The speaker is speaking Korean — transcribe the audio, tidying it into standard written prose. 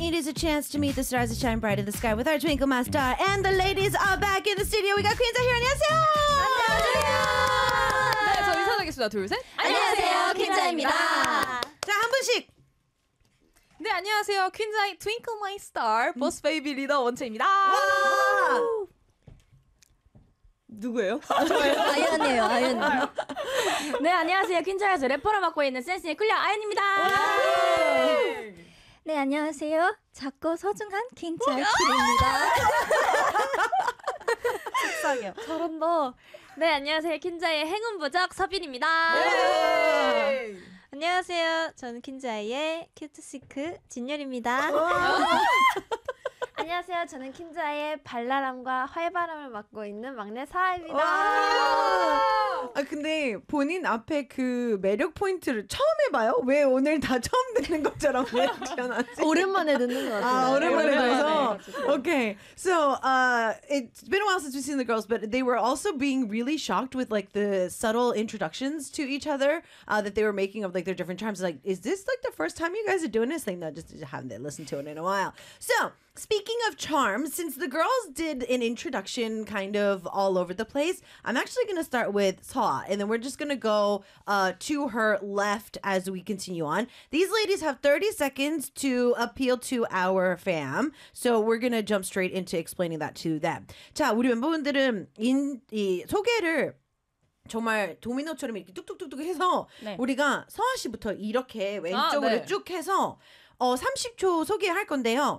It is a chance to meet the stars that shine bright in the sky with our Twinkle My Star. And the ladies are back in the studio. We got Queenza here. 안녕하세요. 안녕하세요. 네, 저 인사드리겠습니다. 둘, 셋. 안녕하세요, 퀸자입니다. 자, 한 분씩. 네, 안녕하세요. 퀸자의 Twinkle My Star 보스 베이비 리더 원채입니다. 누구예요? 아연이에요, 아연. 네, 안녕하세요. 퀸자에서 래퍼를 맡고 있는 센스의 쿨려 아연입니다. 네, 안녕하세요. 작고 소중한 퀸자킬입니다. 속상해요. 저런다. 네, 안녕하세요. 퀸자의 행운부적 서빈입니다. 안녕하세요. 저는 퀸자의 큐트시크 진열입니다. 안녕하세요. 저는 퀸자의 발랄함과 활발함을 맡고 있는 막내 사아입니다. 아 근데 본인 앞에 그 매력 포인트를 처음 해봐요? 왜 오늘 다 처음 듣는 것처럼 리액션하지? 오랜만에 듣는 것 같아요. 아, 오랜만에 오랜만에 들어서. Okay, so it's been a while since we've seen the girls, but they were also being really shocked with like the subtle introductions to each other that they were making of like their different charms. Like, is this like the first time you guys are doing this? Like, no, just haven't listened to it in a while. So. Speaking of charms, since the girls did an introduction kind of all over the place, I'm actually going to start with Seoa, and then we're just going to go to her left as we continue on. These ladies have 30 seconds to appeal to our fam, so we're going to jump straight into explaining that to them. 자, 우리 멤버분들은 이 소개를 정말 도미노처럼 이렇게 뚝뚝뚝뚝 해서 네. 우리가 서아 씨부터 이렇게 왼쪽으로 네. 쭉 해서 30초 소개할 건데요.